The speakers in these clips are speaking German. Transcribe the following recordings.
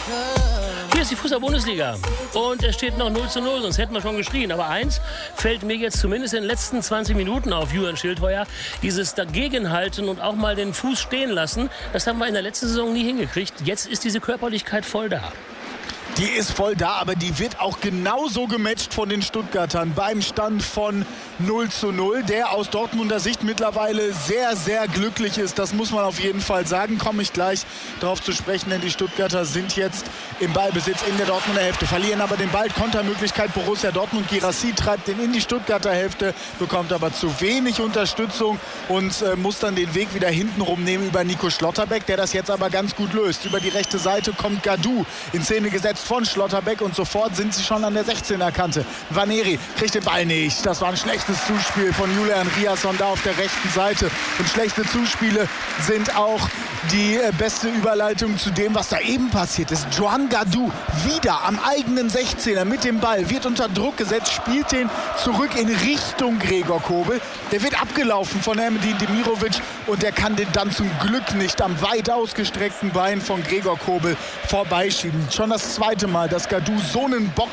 Hier ist die Fußball-Bundesliga und es steht noch 0:0, sonst hätten wir schon geschrien. Aber eins fällt mir jetzt zumindest in den letzten 20 Minuten auf Julian Schildheuer. Dieses Dagegenhalten und auch mal den Fuß stehen lassen, das haben wir in der letzten Saison nie hingekriegt. Jetzt ist diese Körperlichkeit voll da. Die ist voll da, aber die wird auch genauso gematcht von den Stuttgartern beim Stand von 0:0, der aus Dortmunder Sicht mittlerweile sehr, sehr glücklich ist. Das muss man auf jeden Fall sagen. Komme ich gleich darauf zu sprechen, denn die Stuttgarter sind jetzt im Ballbesitz in der Dortmunder Hälfte, verlieren aber den Ball. Kontermöglichkeit Borussia Dortmund. Guirassy treibt den in die Stuttgarter Hälfte, bekommt aber zu wenig Unterstützung und muss dann den Weg wieder hinten rumnehmen über Nico Schlotterbeck, der das jetzt aber ganz gut löst. Über die rechte Seite kommt Gadou in Szene gesetzt von Schlotterbeck und sofort sind sie schon an der 16er-Kante. Vaneri kriegt den Ball nicht. Das war ein schlechtes Zuspiel von Julian Riasson da auf der rechten Seite. Und schlechte Zuspiele sind auch die beste Überleitung zu dem, was da eben passiert ist. Juan Gadou wieder am eigenen 16er mit dem Ball, wird unter Druck gesetzt, spielt den zurück in Richtung Gregor Kobel. Der wird abgelaufen von Ermedin Demirovic und der kann den dann zum Glück nicht am weit ausgestreckten Bein von Gregor Kobel vorbeischieben. Schon das zweite Mal, dass Gadou so einen Bock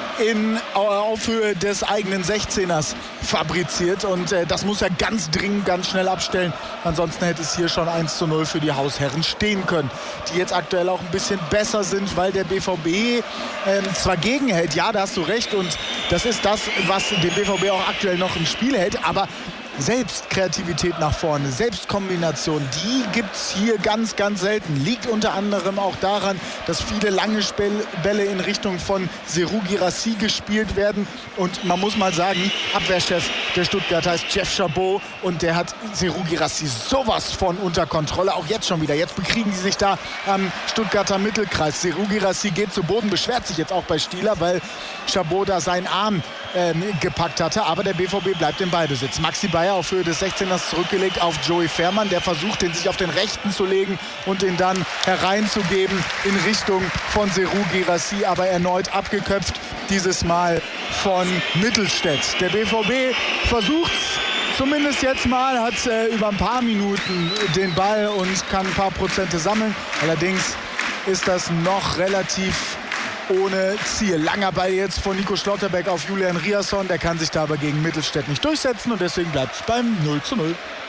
auf Höhe des eigenen 16ers fabriziert und das muss er ganz dringend, ganz schnell abstellen. Ansonsten hätte es hier schon 1:0 für die Hausherren stehen können, die jetzt aktuell auch ein bisschen besser sind, weil der BVB zwar gegenhält, ja, da hast du recht und das ist das, was den BVB auch aktuell noch im Spiel hält, aber selbst Kreativität nach vorne, selbst Kombination, die gibt es hier ganz, ganz selten. Liegt unter anderem auch daran, dass viele lange Bälle in Richtung von Serhou Guirassy gespielt werden. Und man muss mal sagen, Abwehrchef der Stuttgarter heißt Jeff Chabot und der hat Serhou Guirassy sowas von unter Kontrolle. Auch jetzt schon wieder. Jetzt bekriegen die sich da am Stuttgarter Mittelkreis. Serhou Guirassy geht zu Boden, beschwert sich jetzt auch bei Stieler, weil Chabot da seinen Arm gepackt hatte. Aber der BVB bleibt im Ballbesitz. Maxi Bayer auf Höhe des 16ers zurückgelegt auf Joey Fährmann. Der versucht, den sich auf den Rechten zu legen und den dann hereinzugeben in Richtung von Serhou Guirassy. Aber erneut abgeköpft, dieses Mal von Mittelstädt. Der BVB versucht zumindest jetzt mal, hat über ein paar Minuten den Ball und kann ein paar Prozente sammeln. Allerdings ist das noch relativ ohne Ziel. Langer Ball jetzt von Nico Schlotterbeck auf Julian Riasson. Der kann sich da aber gegen Mittelstädt nicht durchsetzen und deswegen bleibt es beim 0:0.